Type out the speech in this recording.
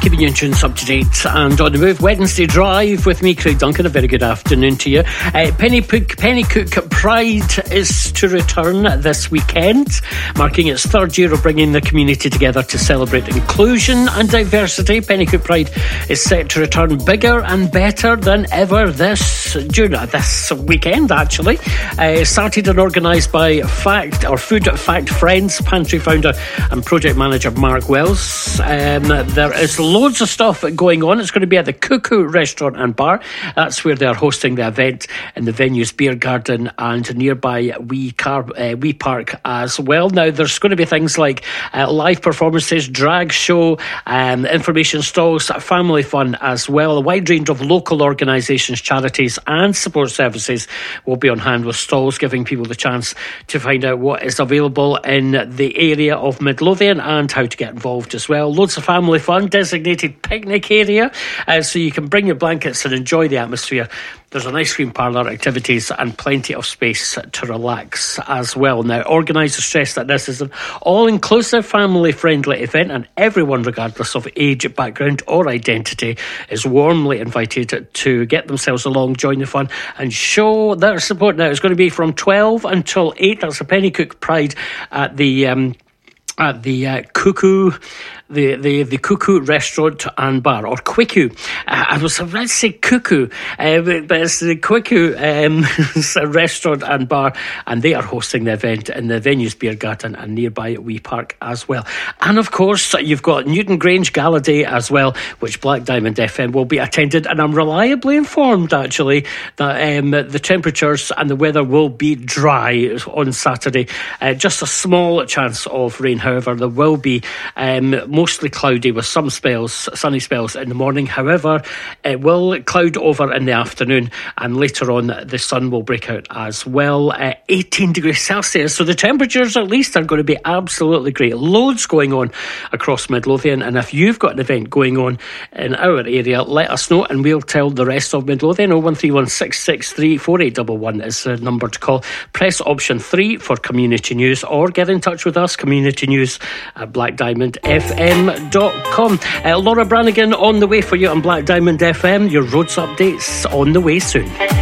keeping you in tunes up to date and on the move. Wednesday Drive with me, Craig Duncan. A very good afternoon to you. Pennycook Pride is to return this weekend, marking its third year of bringing the community together to celebrate inclusion and diversity. Pennycook Pride is set to return bigger and better than ever this weekend, actually. Started and organised by Food Fact Friends Pantry founder and project manager Mark Wells. There is loads of stuff going on. It's going to be at the Cuckoo Restaurant and Bar. That's where they're hosting the event, in the venue's beer garden and nearby Wee Park as well. Now, there's going to be things like live performances, drag show, information stalls, family fun as well. A wide range of local organisations, charities and support services will be on hand with stalls, giving people the chance to find out what is available in the area of Midlothian and how to get involved as well. Loads of family fun, designated picnic area, so you can bring your blankets and enjoy the atmosphere. There's an ice cream parlour, activities and plenty of space to relax as well. Now, organisers stress that this is an all-inclusive, family-friendly event and everyone, regardless of age, background or identity, is warmly invited to get themselves along, join the fun and show their support. Now, it's going to be from 12 until 8. That's a Pennycook Pride at the Cuckoo... The Cuckoo Restaurant and Bar, or Quickoo. I was about to say Cuckoo, but it's the Quickoo Restaurant and Bar, and they are hosting the event in the venue's beer garden and nearby Wee Park as well. And of course, you've got Newton Grange Gala Day as well, which Black Diamond FM will be attended, and I'm reliably informed actually that the temperatures and the weather will be dry on Saturday. Just a small chance of rain, however. There will be mostly cloudy with some sunny spells in the morning. However, it will cloud over in the afternoon, and later on the sun will break out as well. 18 degrees Celsius, so the temperatures at least are going to be absolutely great. Loads going on across Midlothian, and if you've got an event going on in our area, let us know and we'll tell the rest of Midlothian. 01316634811 is the number to call. Press option 3 for community news, or get in touch with us, community news at blackdiamondfm.com. Laura Branigan on the way for you on Black Diamond FM. Your roads updates on the way soon.